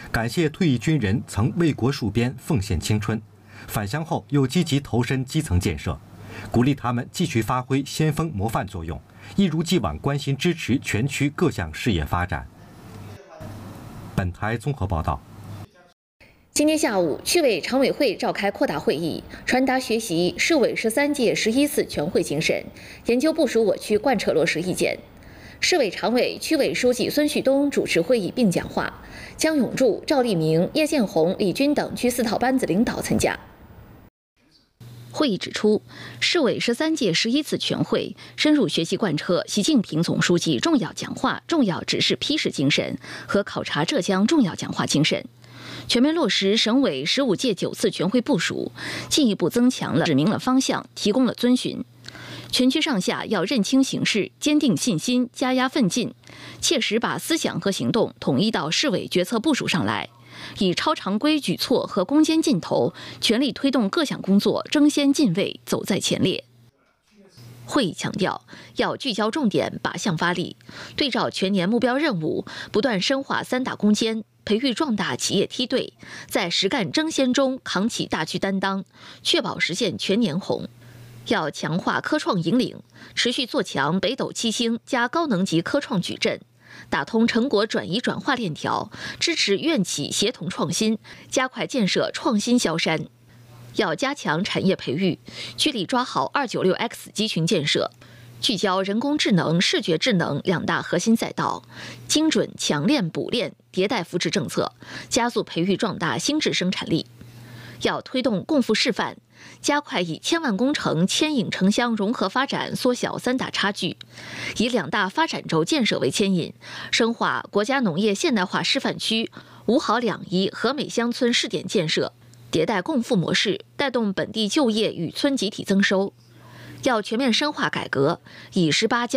感谢退役军人曾为国戍边奉献青春，返乡后又积极投身基层建设，鼓励他们继续发挥先锋模范作用，一如既往关心支持全区各项事业发展。本台综合报道。 今天下午，区委常委会召开扩大会议，传达学习市委13届11次全会精神，研究部署我区贯彻落实意见。市委常委、区委书记孙旭东主持会议并讲话，江永柱、赵立明、叶建红、李军等区4套班子领导参加。会议指出，市委13届11次全会深入学习贯彻习近平总书记重要讲话、重要指示批示精神和考察浙江重要讲话精神，全面落实省委15届9次全会部署，进一步增强了指明了方向，提供了遵循。全区上下要认清形势，坚定信心，加压奋进，切实把思想和行动统一到市委决策部署上来，以超常规举措和攻坚劲头，全力推动各项工作争先进位，走在前列。会议强调，要聚焦重点，靶向发力，对照全年目标任务，不断深化3大攻坚，培育壮大企业梯队，在实干争先中扛起大区担当，确保实现全年红。要强化科创引领，持续做强北斗七星加高能级科创矩阵，打通成果转移转化链条，支持院企协同创新，加快建设创新萧山。要加强产业培育，聚力抓好296X 集群建设，聚焦人工智能、视觉智能2大核心赛道，精准强链补链迭代扶持政策，加速培育壮大新质生产力。要推动共赴示范，加快以千万工程牵引城乡融合发展，缩小3大差距，以2大发展轴建设为牵引，深化国家农业现代化示范区、5好2宜和美乡村试点建设，迭代共富模式，带动本地就业与村集体增收。要全面深化改革，以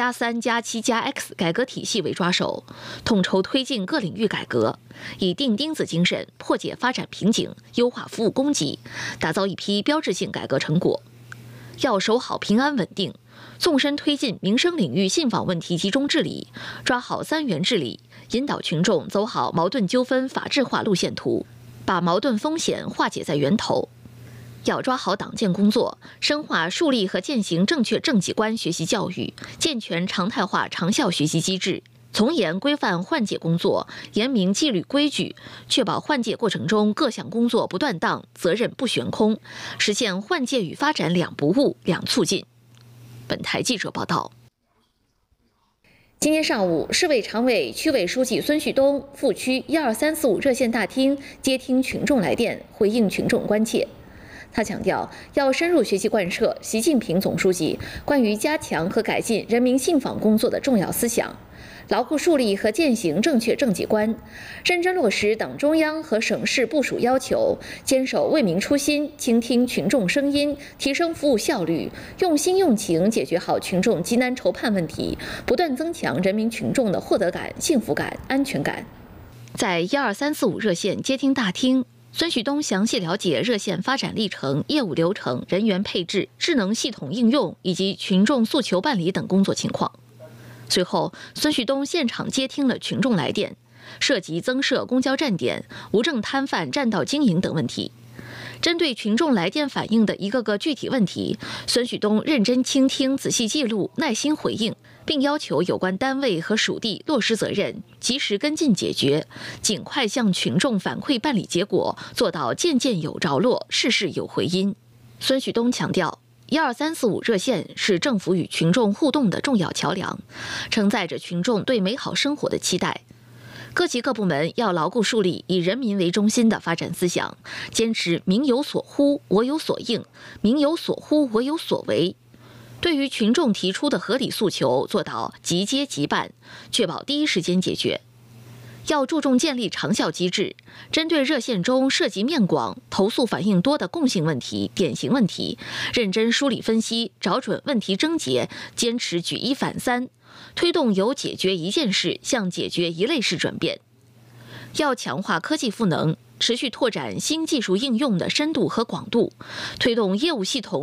18+3+7+X 改革体系为抓手，统筹推进各领域改革，以钉钉子精神破解发展瓶颈，优化服务供给，打造一批标志性改革成果。要守好平安稳定，纵深推进民生领域信访问题集中治理，抓好3元治理，引导群众走好矛盾纠纷法治化路线图，把矛盾风险化解在源头。要抓好党建工作，深化树立和践行正确政绩观学习教育，健全常态化长效学习机制，从严规范换届工作，严明纪律规矩，确保换届过程中各项工作不断档，责任不悬空，实现换届与发展2不误、2促进。本台记者报道。今天上午，市委常委、区委书记孙旭东赴区12345热线大厅接听群众来电，回应群众关切。他强调，要深入学习贯彻习近平总书记关于加强和改进人民信访工作的重要思想，牢固树立和践行正确政绩观，认真落实党中央和省市部署要求，坚守为民初心，倾听群众声音，提升服务效率，用心用情解决好群众急难愁盼问题，不断增强人民群众的获得感、幸福感、安全感。在12345热线接听大厅，孙旭东详细了解热线发展历程、业务流程、人员配置、智能系统应用以及群众诉求办理等工作情况。随后，孙旭东现场接听了群众来电，涉及增设公交站点、无证摊贩占道经营等问题。针对群众来电反映的一个个具体问题，孙旭东认真倾听、仔细记录、耐心回应，并要求有关单位和属地落实责任，及时跟进解决，尽快向群众反馈办理结果，做到件件有着落，事事有回音。孙旭东强调，12345热线是政府与群众互动的重要桥梁，承载着群众对美好生活的期待。各级各部门要牢固树立以人民为中心的发展思想，坚持民有所呼，我有所应，民有所呼，我有所为。对于群众提出的合理诉求，做到即接即办，确保第一时间解决。要注重建立长效机制，针对热线中涉及面广、投诉反映多的共性问题、典型问题，认真梳理分析，找准问题症结，坚持举一反三，推动由解决一件事向解决一类事转变。要强化科技赋能，持续拓展新技术应用的深度和广度，推动业务系统